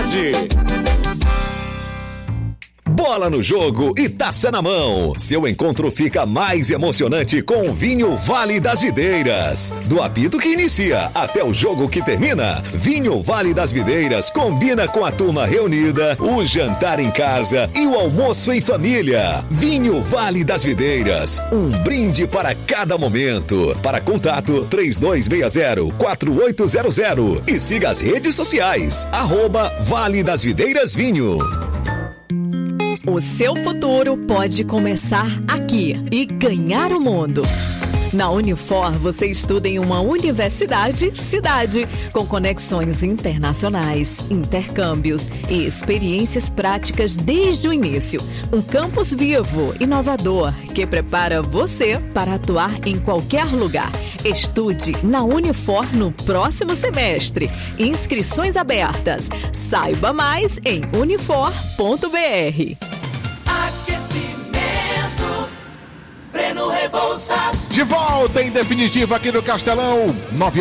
tarde. Bola no jogo e taça na mão. Seu encontro fica mais emocionante com o Vinho Vale das Videiras. Do apito que inicia até o jogo que termina, Vinho Vale das Videiras combina com a turma reunida, o jantar em casa e o almoço em família. Vinho Vale das Videiras, um brinde para cada momento. Para contato 3260-4800 e siga as redes sociais, @Vale das Videiras Vinho. O seu futuro pode começar aqui e ganhar o mundo. Na Unifor, você estuda em uma universidade-cidade, com conexões internacionais, intercâmbios e experiências práticas desde o início. Um campus vivo, inovador, que prepara você para atuar em qualquer lugar. Estude na Unifor no próximo semestre. Inscrições abertas. Saiba mais em unifor.br. Rebouças. De volta em definitivo aqui no Castelão,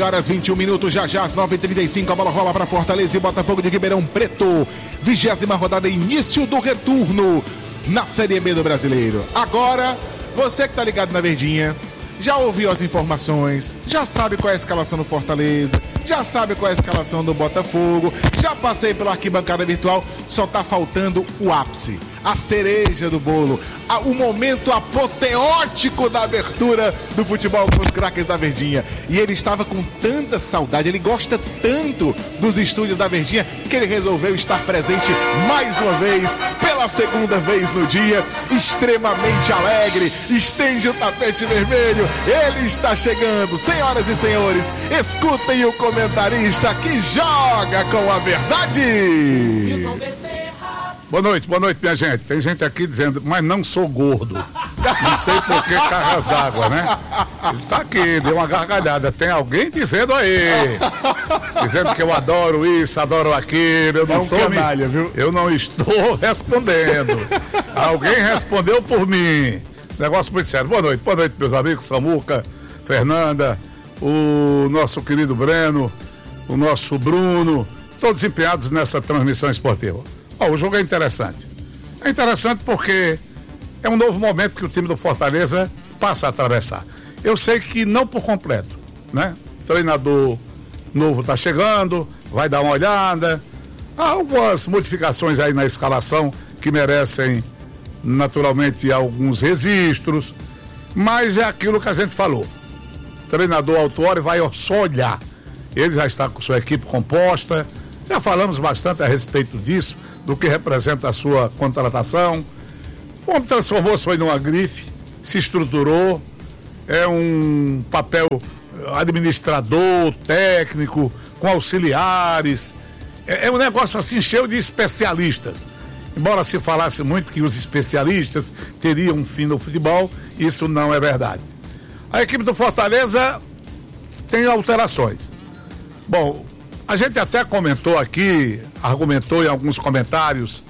9h21, já às 9h35, a bola rola para Fortaleza e Botafogo de Ribeirão Preto, 20ª rodada, início do retorno na Série B do Brasileiro. Agora, você que tá ligado na Verdinha, já ouviu as informações, já sabe qual é a escalação do Fortaleza, já sabe qual é a escalação do Botafogo, já passei pela arquibancada virtual, só tá faltando o ápice, a cereja do bolo, o momento apoteótico da abertura do futebol com os craques da Verdinha. E ele estava com tanta saudade, ele gosta tanto dos estúdios da Verdinha, que ele resolveu estar presente mais uma vez, pela segunda vez no dia, extremamente alegre, estende o tapete vermelho, ele está chegando. Senhoras e senhores, escutem o comentarista que joga com a verdade. Boa noite, minha gente. Tem gente aqui dizendo, mas não sou gordo. Não sei por que cargas d'água, né? Ele tá aqui, deu uma gargalhada. Tem alguém dizendo aí. Dizendo que eu adoro isso, adoro aquilo. Eu não, viu? Eu não estou respondendo. Alguém respondeu por mim. Negócio muito sério. Boa noite, meus amigos. Samuca, Fernanda, o nosso querido Breno, o nosso Bruno, todos empenhados nessa transmissão esportiva. O jogo é interessante. É interessante porque é um novo momento que o time do Fortaleza passa a atravessar. Eu sei que não por completo, né? O treinador novo está chegando, vai dar uma olhada. Há algumas modificações aí na escalação que merecem naturalmente alguns registros, mas é aquilo que a gente falou. O treinador Autuori vai só olhar. Ele já está com sua equipe composta, já falamos bastante a respeito disso, do que representa a sua contratação. Como transformou-se foi numa grife, se estruturou, é um papel administrador, técnico, com auxiliares, é um negócio assim cheio de especialistas. Embora se falasse muito que os especialistas teriam um fim no futebol, isso não é verdade. A equipe do Fortaleza tem alterações. Bom, a gente até comentou aqui, argumentou em alguns comentários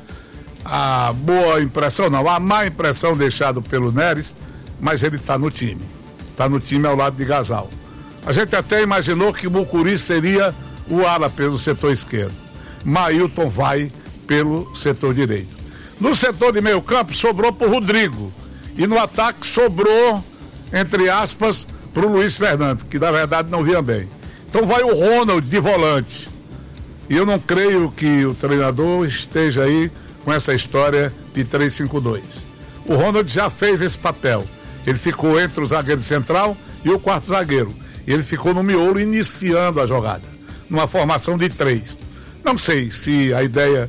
a boa impressão, não, a má impressão deixada pelo Neres, mas ele está no time. Está no time ao lado de Gasal. A gente até imaginou que o Mucuri seria o ala pelo setor esquerdo. Mailton vai pelo setor direito. No setor de meio campo sobrou para o Rodrigo. E no ataque sobrou, entre aspas, para o Luiz Fernando, que na verdade não vinha bem. Então vai o Ronald de volante. E eu não creio que o treinador esteja aí com essa história de 3-5-2. O Ronald já fez esse papel. Ele ficou entre o zagueiro central e o quarto zagueiro. E ele ficou no miolo iniciando a jogada, numa formação de 3. Não sei se a ideia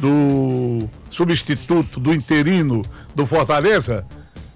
do substituto, do interino do Fortaleza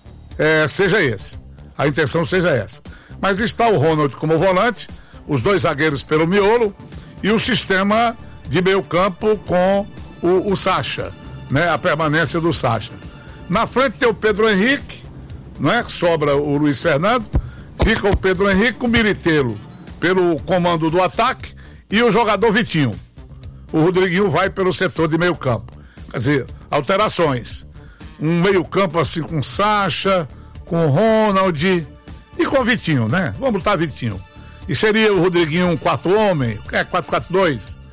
seja esse. A intenção seja essa. Mas está o Ronald como volante, os dois zagueiros pelo miolo e o sistema de meio campo com o Sacha, né? A permanência do Sacha. Na frente tem o Pedro Henrique, não é? Sobra o Luiz Fernando, fica o Pedro Henrique com o Militelo pelo comando do ataque e o jogador Vitinho. O Rodriguinho vai pelo setor de meio campo. Quer dizer, alterações. Um meio campo assim com Sacha, com o Ronald e com o Vitinho, né? Vamos botar Vitinho. E seria o Rodriguinho um quarto homem, 4-4-2.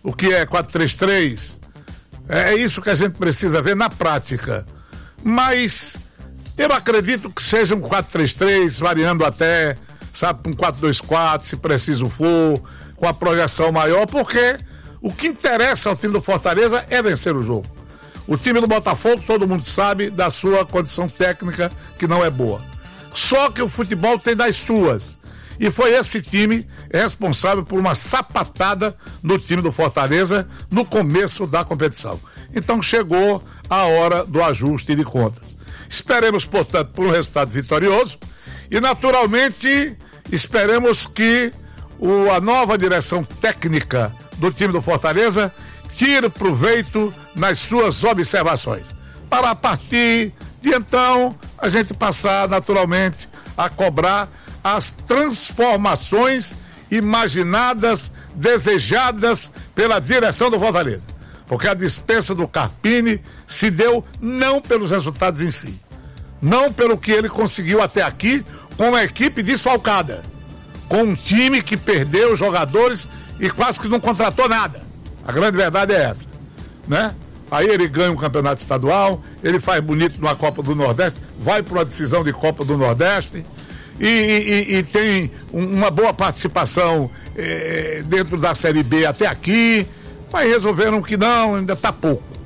o que é 4-3-3. É isso que a gente precisa ver na prática. Mas eu acredito que seja um 4-3-3, variando até, sabe, um 4-2-4, se preciso for, com a projeção maior, porque o que interessa ao time do Fortaleza é vencer o jogo. O time do Botafogo, todo mundo sabe da sua condição técnica, que não é boa. Só que o futebol tem das suas. E foi esse time responsável por uma sapatada no time do Fortaleza no começo da competição. Então chegou a hora do ajuste de contas. Esperemos, portanto, por um resultado vitorioso e, naturalmente, esperemos que a nova direção técnica do time do Fortaleza tire proveito nas suas observações. Para a partir de então, a gente passar naturalmente a cobrar as transformações imaginadas, desejadas pela direção do Fortaleza. Porque a dispensa do Carpini se deu não pelos resultados em si, não pelo que ele conseguiu até aqui com uma equipe desfalcada, com um time que perdeu jogadores e quase que não contratou nada. A grande verdade é essa, né? Aí ele ganha um campeonato estadual, ele faz bonito numa Copa do Nordeste, vai para uma decisão de Copa do Nordeste e tem uma boa participação dentro da Série B até aqui, mas resolveram que não, ainda está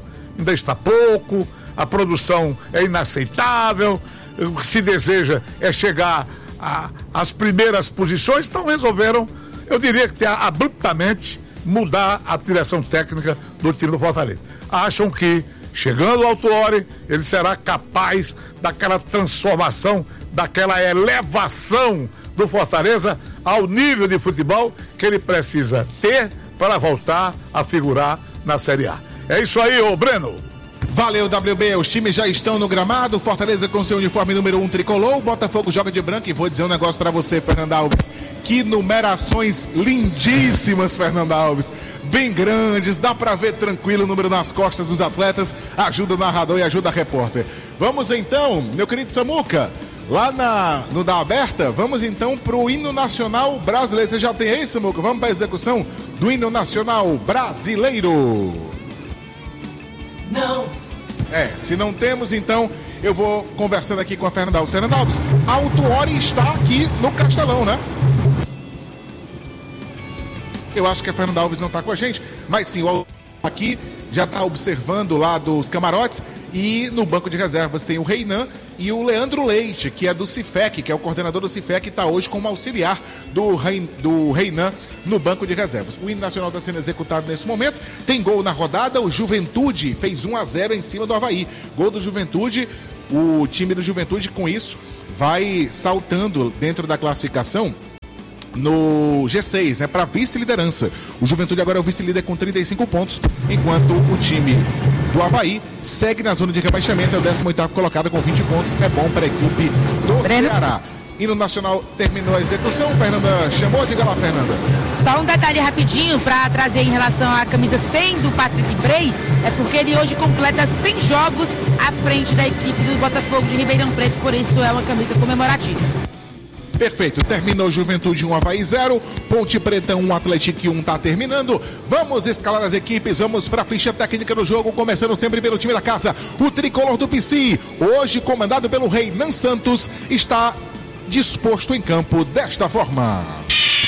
pouco, a produção é inaceitável, o que se deseja é chegar às primeiras posições, então resolveram, eu diria que abruptamente, mudar a direção técnica do time do Fortaleza. Acham que, chegando ao Autuori, ele será capaz daquela transformação, daquela elevação do Fortaleza ao nível de futebol que ele precisa ter para voltar a figurar na Série A. É isso aí, ô Breno. Valeu, WB. Os times já estão no gramado. Fortaleza com seu uniforme número 1 tricolor. O Botafogo joga de branco. E vou dizer um negócio pra você, Fernando Alves. Que numerações lindíssimas, Fernando Alves. Bem grandes. Dá pra ver tranquilo o número nas costas dos atletas. Ajuda o narrador e ajuda a repórter. Vamos então, meu querido Samuca. Lá no da aberta, vamos então pro hino nacional brasileiro. Você já tem aí, Samuca? Vamos pra execução do hino nacional brasileiro. Não. Se não temos, então eu vou conversando aqui com a Fernanda Alves. Fernanda Alves, a Autuori está aqui no Castelão, né? Eu acho que a Fernanda Alves não está com a gente, mas sim, o Autuori aqui já está observando lá dos camarotes, e no banco de reservas tem o Reinan e o Leandro Leite, que é do Cifec, que é o coordenador do Cifec, que está hoje como auxiliar do Reinan no banco de reservas. O hino nacional está sendo executado nesse momento, tem gol na rodada, o Juventude fez 1-0 em cima do Avaí. Gol do Juventude, o time do Juventude com isso vai saltando dentro da classificação no G6, né, para vice-liderança. O Juventude agora é o vice-líder com 35 pontos, enquanto o time do Avaí segue na zona de rebaixamento, é o 18º colocado com 20 pontos. É bom para a equipe do Ceará. Hino nacional terminou a execução. Fernanda chamou, diga lá, Fernanda. Só um detalhe rapidinho para trazer em relação à camisa 100 do Patrick Bray, é porque ele hoje completa 100 jogos à frente da equipe do Botafogo de Ribeirão Preto, por isso é uma camisa comemorativa. Perfeito, terminou Juventude 1, Avaí 0, Ponte Preta 1, Atlético 1 tá terminando. Vamos escalar as equipes, vamos para a ficha técnica do jogo, começando sempre pelo time da casa. O tricolor do PC, hoje comandado pelo Reinan Santos, está disposto em campo desta forma.